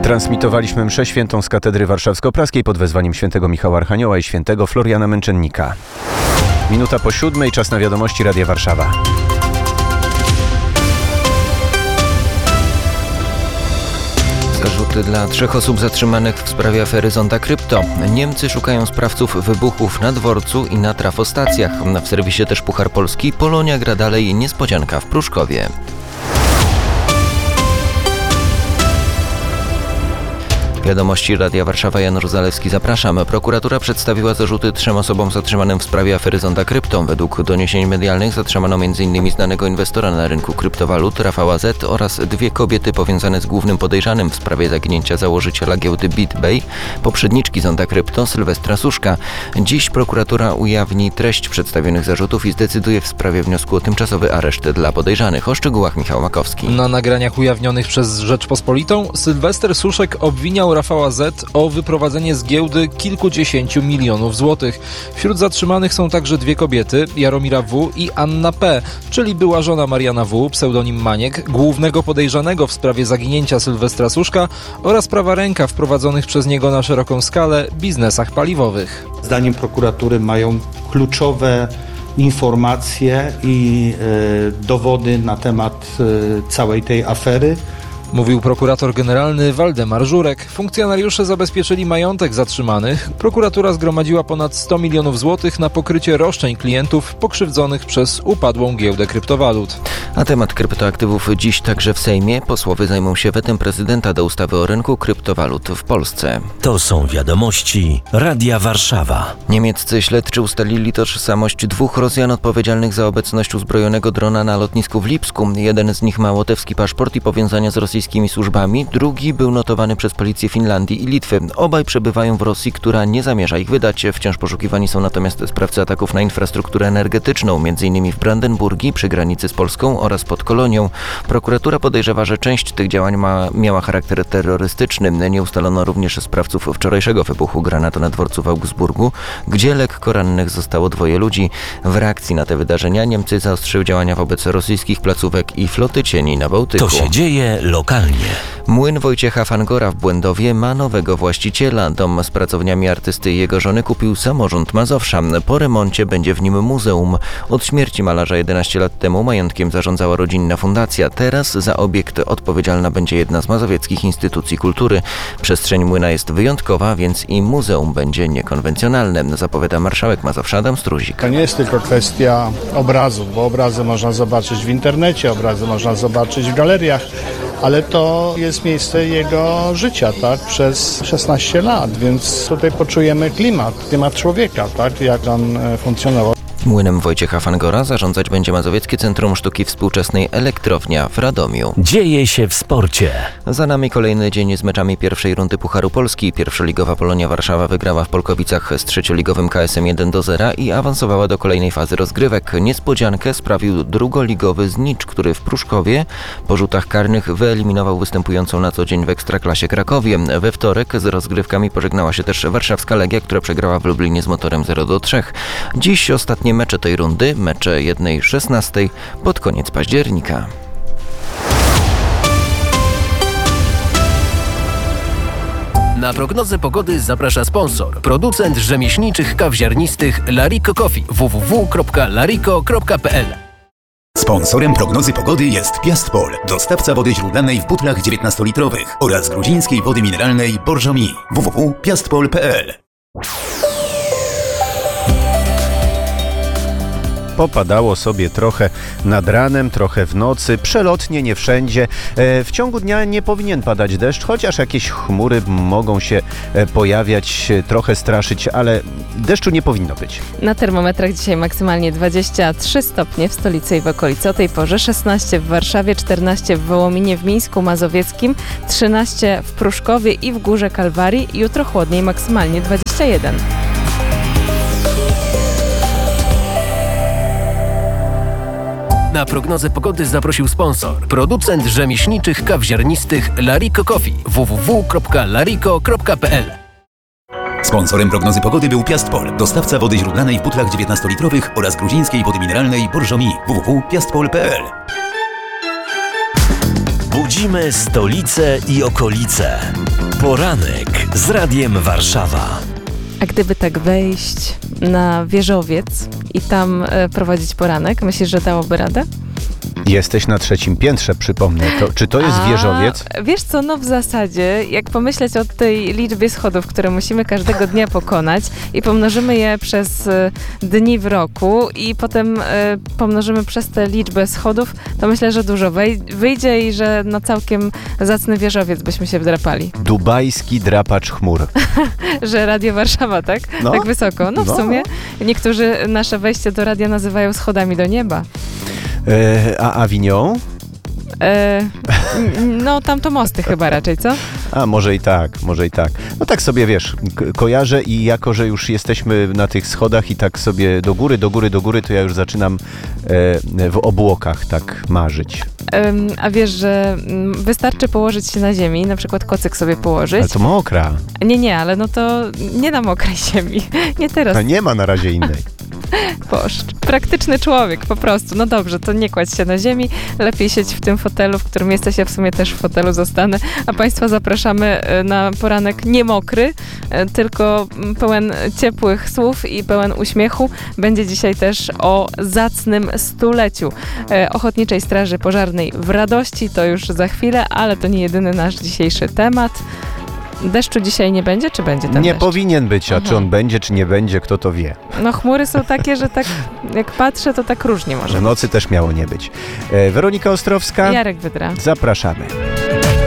Transmitowaliśmy mszę świętą z katedry warszawsko-praskiej pod wezwaniem świętego Michała Archanioła i świętego Floriana Męczennika. Minuta po 7:00, czas na wiadomości Radia Warszawa. Zarzuty dla 3 osób zatrzymanych w sprawie afery Zonda Krypto. Niemcy szukają sprawców wybuchów na dworcu i na trafostacjach. W serwisie też Puchar Polski. Polonia gra dalej, niespodzianka w Pruszkowie. Wiadomości Radia Warszawa, Jan Zalewski, zapraszam. Prokuratura przedstawiła zarzuty 3 osobom zatrzymanym w sprawie afery Zonda Krypto. Według doniesień medialnych zatrzymano m.in. znanego inwestora na rynku kryptowalut Rafała Z. oraz 2 kobiety powiązane z głównym podejrzanym w sprawie zaginięcia założyciela giełdy BitBay, poprzedniczki Zonda Krypto Sylwestra Suszka. Dziś prokuratura ujawni treść przedstawionych zarzutów i zdecyduje w sprawie wniosku o tymczasowy areszt dla podejrzanych. O szczegółach Michał Makowski. Na nagraniach ujawnionych przez Rzeczpospolitą Sylwester Suszek obwiniał Rafała Z. o wyprowadzenie z giełdy kilkudziesięciu milionów złotych. Wśród zatrzymanych są także 2 kobiety, Jaromira W. i Anna P., czyli była żona Mariana W., pseudonim Maniek, głównego podejrzanego w sprawie zaginięcia Sylwestra Suszka oraz prawa ręka w prowadzonych przez niego na szeroką skalę biznesach paliwowych. Zdaniem prokuratury mają kluczowe informacje i dowody na temat całej tej afery. Mówił prokurator generalny Waldemar Żurek. Funkcjonariusze zabezpieczyli majątek zatrzymanych. Prokuratura zgromadziła ponad 100 milionów złotych na pokrycie roszczeń klientów pokrzywdzonych przez upadłą giełdę kryptowalut. A temat kryptoaktywów dziś także w Sejmie. Posłowie zajmą się wetem prezydenta do ustawy o rynku kryptowalut w Polsce. To są wiadomości Radia Warszawa. Niemieccy śledczy ustalili tożsamość 2 Rosjan odpowiedzialnych za obecność uzbrojonego drona na lotnisku w Lipsku. Jeden z nich ma łotewski paszport i powiązania z rosyjskimi służbami, drugi był notowany przez policję Finlandii i Litwy. Obaj przebywają w Rosji, która nie zamierza ich wydać. Wciąż poszukiwani są natomiast sprawcy ataków na infrastrukturę energetyczną, m.in. w Brandenburgii przy granicy z Polską oraz pod Kolonią. Prokuratura podejrzewa, że część tych działań miała charakter terrorystyczny. Nie ustalono również sprawców wczorajszego wybuchu granatu na dworcu w Augsburgu, gdzie lekko rannych zostało 2 ludzi. W reakcji na te wydarzenia Niemcy zaostrzyły działania wobec rosyjskich placówek i floty cieni na Bałtyku. To się dzieje lokalnie. Młyn Wojciecha Fangora w Błędowie ma nowego właściciela. Dom z pracowniami artysty i jego żony kupił samorząd Mazowsza. Po remoncie będzie w nim muzeum. Od śmierci malarza 11 lat temu majątkiem zarządzała rodzinna fundacja. Teraz za obiekt odpowiedzialna będzie jedna z mazowieckich instytucji kultury. Przestrzeń młyna jest wyjątkowa, więc i muzeum będzie niekonwencjonalne, zapowiada marszałek Mazowsza Adam Struzik. To nie jest tylko kwestia obrazów, bo obrazy można zobaczyć w internecie, obrazy można zobaczyć w galeriach, ale to jest miejsce jego życia, tak, przez 16 lat, więc tutaj poczujemy klimat człowieka, tak, jak on funkcjonował. Młynem Wojciecha Fangora zarządzać będzie Mazowieckie Centrum Sztuki Współczesnej Elektrownia w Radomiu. Dzieje się w sporcie. Za nami kolejny dzień z meczami pierwszej rundy Pucharu Polski. Pierwszoligowa Polonia Warszawa wygrała w Polkowicach z trzecioligowym KS-em 1-0 i awansowała do kolejnej fazy rozgrywek. Niespodziankę sprawił drugoligowy Znicz, który w Pruszkowie po rzutach karnych wyeliminował występującą na co dzień w Ekstraklasie Krakowie. We wtorek z rozgrywkami pożegnała się też warszawska Legia, która przegrała w Lublinie z Motorem 0-3. Dziś ostatnie mecze tej rundy, mecze 1/16 pod koniec października. Na prognozę pogody zaprasza sponsor. Producent rzemieślniczych kaw ziarnistych Lariko Coffee. www.lariko.pl. Sponsorem prognozy pogody jest Piastpol, dostawca wody źródlanej w butlach 19-litrowych oraz gruzińskiej wody mineralnej Borżomi. www.piastpol.pl. Popadało sobie trochę nad ranem, trochę w nocy, przelotnie, nie wszędzie. W ciągu dnia nie powinien padać deszcz, chociaż jakieś chmury mogą się pojawiać, trochę straszyć, ale deszczu nie powinno być. Na termometrach dzisiaj maksymalnie 23 stopnie w stolicy i w okolicy. O tej porze 16 w Warszawie, 14 w Wołominie, w Mińsku Mazowieckim, 13 w Pruszkowie i w Górze Kalwarii. Jutro chłodniej, maksymalnie 21. Na prognozę pogody zaprosił sponsor. Producent rzemieślniczych kaw ziarnistych Lariko Coffee. www.lariko.pl. Sponsorem prognozy pogody był Piastpol, dostawca wody źródlanej w butlach 19-litrowych oraz gruzińskiej wody mineralnej Borżomi. www.piastpol.pl. Budzimy stolicę i okolice. Poranek z Radiem Warszawa. A gdyby tak wejść na wieżowiec i tam prowadzić poranek, myślisz, że dałoby radę? Jesteś na 3. piętrze, przypomnę. Czy to jest wieżowiec? Wiesz co, no w zasadzie, jak pomyśleć o tej liczbie schodów, które musimy każdego dnia pokonać i pomnożymy je przez dni w roku i potem pomnożymy przez tę liczbę schodów, to myślę, że dużo wyjdzie i że na całkiem zacny wieżowiec byśmy się wdrapali. Dubajski drapacz chmur. Że Radio Warszawa, tak? No. Tak wysoko. No w sumie niektórzy nasze wejście do radia nazywają schodami do nieba. A Avignon? No tam to mosty chyba raczej, co? A może i tak, może i tak. No tak sobie, wiesz, kojarzę i jako, że już jesteśmy na tych schodach i tak sobie do góry, to ja już zaczynam w obłokach tak marzyć. A wiesz, że wystarczy położyć się na ziemi, na przykład kocyk sobie położyć. Ale to mokra. Nie, ale no to nie na mokrej ziemi. Nie teraz. A nie ma na razie innej. Boż, praktyczny człowiek po prostu. No dobrze, to nie kładź się na ziemi, lepiej siedź w tym fotelu, w którym jesteś, ja w sumie też w fotelu zostanę, a Państwa zapraszamy na poranek nie mokry, tylko pełen ciepłych słów i pełen uśmiechu. Będzie dzisiaj też o zacnym stuleciu Ochotniczej Straży Pożarnej w Radości, to już za chwilę, ale to nie jedyny nasz dzisiejszy temat. Deszczu dzisiaj nie będzie, czy będzie tam Nie deszcz? powinien być, a czy on będzie, czy nie będzie, kto to wie. No chmury są takie, że tak jak patrzę, to tak różnie może. W nocy też miało nie być. Weronika Ostrowska. Jarek Wydra. Zapraszamy.